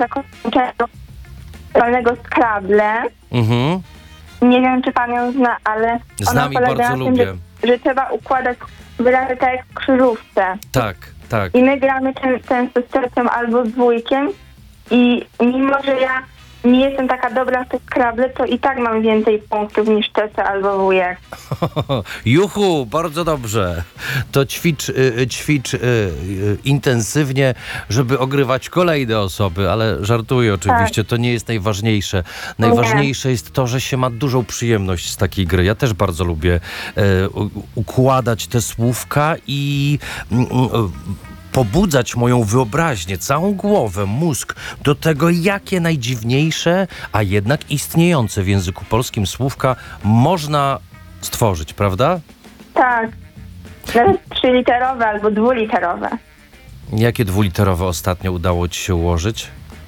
zakończeniu szkolnego Scrabble. Mhm. Nie wiem, czy pan ją zna, ale Znam ona i polega bardzo na tym, lubię. że trzeba układać wyrazy tak jak w krzyżówce. Tak, tak. I my gramy często z trzeciem albo z dwójkiem i mimo, że ja nie jestem taka dobra w te Scrabble, to i tak mam więcej punktów niż trzecia albo wujek. Juchu, bardzo dobrze. To ćwicz intensywnie, żeby ogrywać kolejne osoby, ale żartuję oczywiście, to nie jest najważniejsze. Najważniejsze jest to, że się ma dużą przyjemność z takiej gry. Ja też bardzo lubię układać te słówka i pobudzać moją wyobraźnię, całą głowę, mózg do tego, jakie najdziwniejsze, a jednak istniejące w języku polskim słówka można stworzyć, prawda? Tak. Nawet 3-literowe albo 2-literowe. Jakie 2-literowe ostatnio udało ci się ułożyć?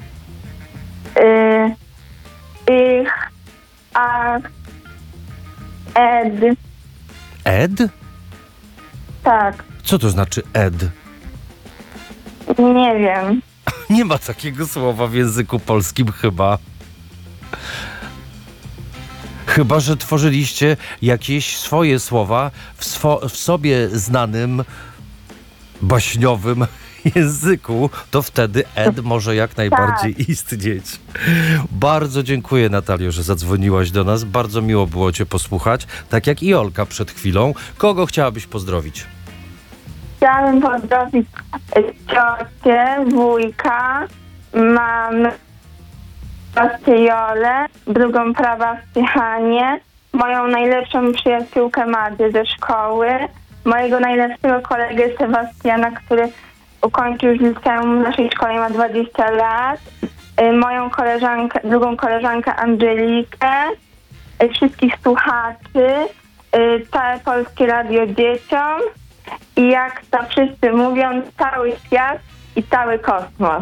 Ich, ach, ed. Ed? Tak. Co to znaczy ed? Nie wiem. Nie ma takiego słowa w języku polskim chyba. Chyba że tworzyliście jakieś swoje słowa w sobie znanym, baśniowym języku, to wtedy ed może jak najbardziej istnieć. Bardzo dziękuję, Natalio, że zadzwoniłaś do nas. Bardzo miło było cię posłuchać. Tak jak i Olka przed chwilą. Kogo chciałabyś pozdrowić? Chciałabym pozdrowić ciocię, wujka, mamę, babcię Jolę, drugą prababcię Hanię, moją najlepszą przyjaciółkę Madę ze szkoły, mojego najlepszego kolegę Sebastiana, który ukończył już liceum w naszej szkole, ma 20 lat, moją drugą koleżankę Angelikę, wszystkich słuchaczy, całe Polskie Radio dzieciom i jak to wszyscy mówią, cały świat i cały kosmos.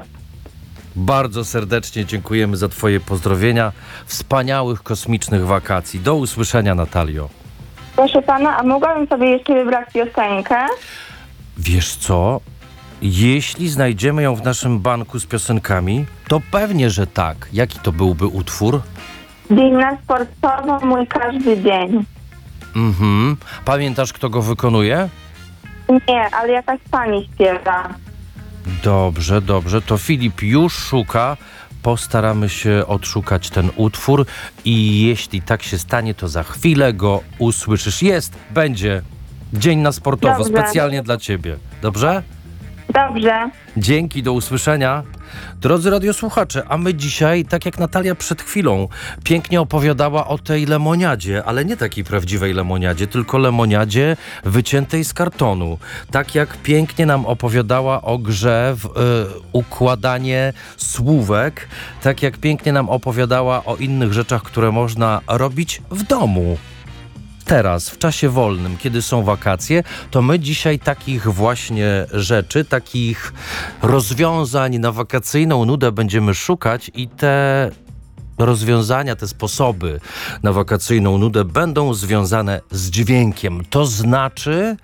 Bardzo serdecznie dziękujemy za twoje pozdrowienia. Wspaniałych kosmicznych wakacji. Do usłyszenia, Natalio. Proszę pana, a mogłabym sobie jeszcze wybrać piosenkę? Wiesz co? Jeśli znajdziemy ją w naszym banku z piosenkami, to pewnie, że tak. Jaki to byłby utwór? Dzień na sportowo, mój każdy dzień. Pamiętasz, kto go wykonuje? Nie, ale jakaś pani śpiewa. Dobrze, dobrze. To Filip już szuka. Postaramy się odszukać ten utwór i jeśli tak się stanie, to za chwilę go usłyszysz. Będzie. Dzień na sportowo, Dobrze. specjalnie dla ciebie. Dobrze? Dobrze. Dzięki, do usłyszenia. Drodzy radiosłuchacze, a my dzisiaj, tak jak Natalia przed chwilą, pięknie opowiadała o tej lemoniadzie, ale nie takiej prawdziwej lemoniadzie, tylko lemoniadzie wyciętej z kartonu. Tak jak pięknie nam opowiadała o grze w układanie słówek, tak jak pięknie nam opowiadała o innych rzeczach, które można robić w domu. Teraz, w czasie wolnym, kiedy są wakacje, to my dzisiaj takich właśnie rzeczy, takich rozwiązań na wakacyjną nudę będziemy szukać i te rozwiązania, te sposoby na wakacyjną nudę będą związane z dźwiękiem. To znaczy,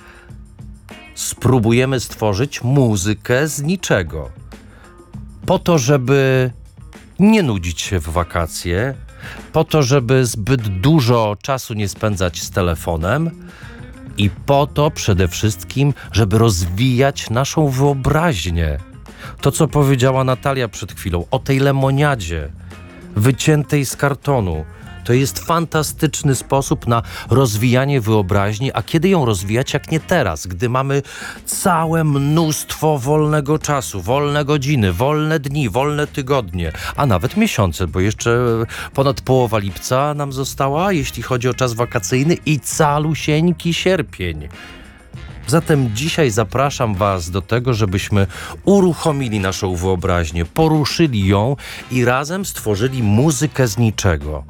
spróbujemy stworzyć muzykę z niczego. Po to, żeby nie nudzić się w wakacje, po to, żeby zbyt dużo czasu nie spędzać z telefonem i po to przede wszystkim, żeby rozwijać naszą wyobraźnię. To, co powiedziała Natalia przed chwilą o tej lemoniadzie wyciętej z kartonu, to jest fantastyczny sposób na rozwijanie wyobraźni, a kiedy ją rozwijać, jak nie teraz, gdy mamy całe mnóstwo wolnego czasu, wolne godziny, wolne dni, wolne tygodnie, a nawet miesiące, bo jeszcze ponad połowa lipca nam została, jeśli chodzi o czas wakacyjny i calusieńki sierpień. Zatem dzisiaj zapraszam Was do tego, żebyśmy uruchomili naszą wyobraźnię, poruszyli ją i razem stworzyli muzykę z niczego.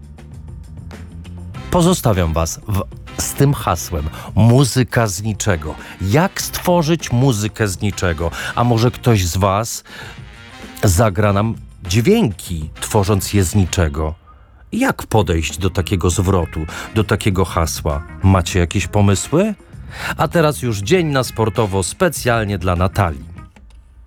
Pozostawiam Was z tym hasłem. Muzyka z niczego. Jak stworzyć muzykę z niczego? A może ktoś z Was zagra nam dźwięki, tworząc je z niczego? Jak podejść do takiego zwrotu, do takiego hasła? Macie jakieś pomysły? A teraz już dzień na sportowo specjalnie dla Natalii.